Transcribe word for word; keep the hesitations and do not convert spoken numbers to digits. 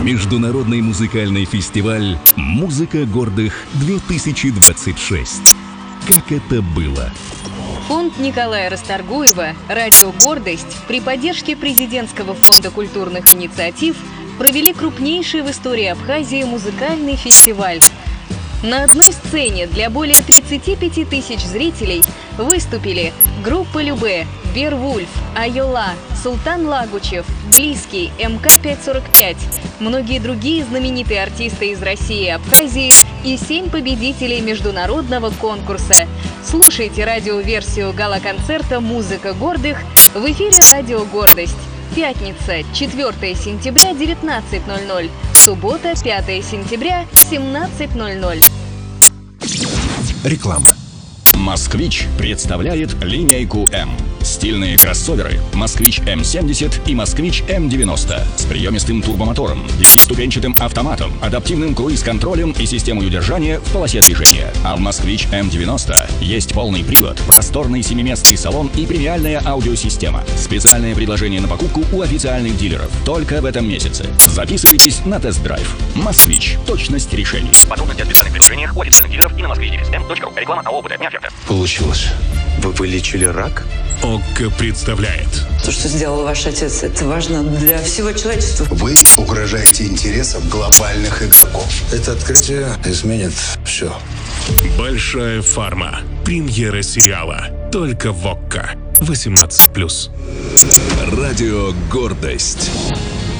Международный музыкальный фестиваль «Музыка гордых-две тысячи двадцать шесть». Как это было? Фонд Николая Расторгуева «Радио Гордость» при поддержке Президентского фонда культурных инициатив провели крупнейший в истории Абхазии музыкальный фестиваль. На одной сцене для более тридцати пяти тысяч зрителей выступили группа Любэ, Беовульф, Айола, Султан Лагучев, Близкий, эм ка пятьсот сорок пять, многие другие знаменитые артисты из России и Абхазии и семь победителей международного конкурса. Слушайте радиоверсию гала-концерта «Музыка гордых» в эфире «Радио Гордость». Пятница, четвёртое сентября, девятнадцать ноль ноль. Суббота, пятое сентября, семнадцать ноль ноль. Реклама. «Москвич» представляет линейку М. Стильные кроссоверы «Москвич эм семьдесят» и «Москвич эм девяносто» с приемистым турбомотором, девятиступенчатым автоматом, адаптивным круиз-контролем и системой удержания в полосе движения. А в «Москвич эм девяносто» есть полный привод, просторный семиместный салон и премиальная аудиосистема. Специальное предложение на покупку у официальных дилеров только в этом месяце. Записывайтесь на тест-драйв. «Москвич». Точность решений. Подробности о специальных предложениях у официальных дилеров и на москвич эм точка ру. Реклама АО «БТ». Получилось. Вы вылечили рак? ОККО представляет. То, что сделал ваш отец, это важно для всего человечества. Вы угрожаете интересам глобальных игроков. Это открытие изменит все. Большая фарма. Премьера сериала. Только в ОККО. восемнадцать плюс. Радио «Гордость».